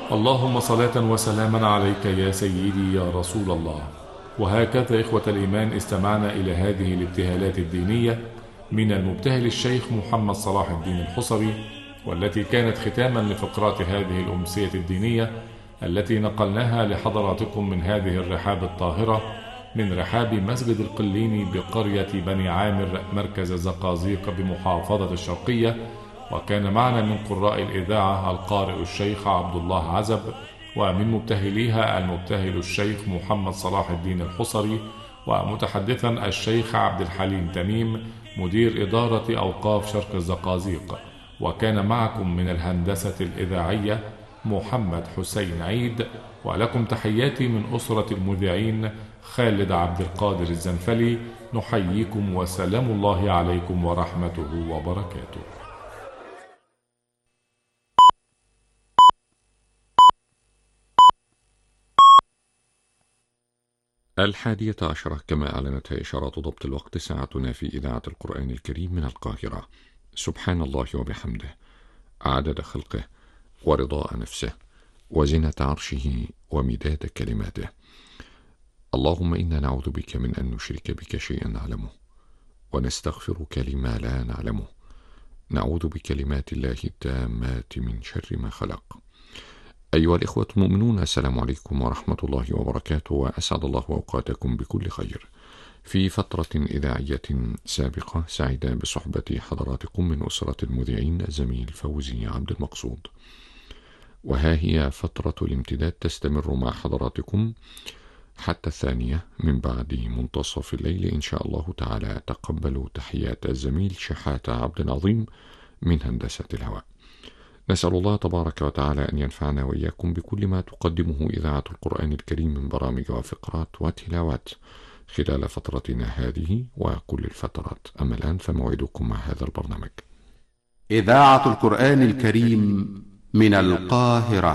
اللهم صلاة وسلاما عليك يا سيدي يا رسول الله. وهكذا إخوة الإيمان استمعنا إلى هذه الابتهالات الدينية من المبتهل الشيخ محمد صلاح الدين الحصري، والتي كانت ختاما لفقرات هذه الأمسية الدينية التي نقلناها لحضراتكم من هذه الرحاب الطاهرة، من رحاب مسجد القليني بقرية بني عامر مركز زقازيق بمحافظة الشرقية. وكان معنا من قراء الإذاعة القارئ الشيخ عبد الله عزب، ومن مبتهليها المبتهل الشيخ محمد صلاح الدين الحصري، ومتحدثا الشيخ عبد الحليم تميم مدير إدارة أوقاف شرق الزقازيق. وكان معكم من الهندسة الإذاعية محمد حسين عيد، ولكم تحياتي من أسرة المذيعين خالد عبد القادر الزنفلي. نحييكم وسلام الله عليكم ورحمته وبركاته. الحادية عشرة كما أعلنتها إشارات ضبط الوقت، ساعتنا في إذاعة القرآن الكريم من القاهرة. سبحان الله وبحمده، عدد خلقه ورضاء نفسه وزنة عرشه ومداد كلماته. اللهم إنا نعوذ بك من أن نشرك بك شيئا نعلمه، ونستغفرك لما لا نعلمه. نعوذ بكلمات الله التامات من شر ما خلق. أيها الإخوة المؤمنون، السلام عليكم ورحمة الله وبركاته، وأسعد الله أوقاتكم بكل خير. في فترة إذاعية سابقة سعيدة بصحبة حضراتكم من أسرة المذيعين الزميل فوزي عبد المقصود، وها هي فترة الامتداد تستمر مع حضراتكم حتى 2 من بعد منتصف الليل إن شاء الله تعالى. تقبلوا تحيات الزميل شحاتة عبد العظيم من هندسة الهواء. نسأل الله تبارك وتعالى أن ينفعنا وإياكم بكل ما تقدمه إذاعة القرآن الكريم من برامج وفقرات وتلاوات خلال فترتنا هذه وكل الفترات. أما الآن فموعدكم مع هذا البرنامج. إذاعة القرآن الكريم من القاهرة.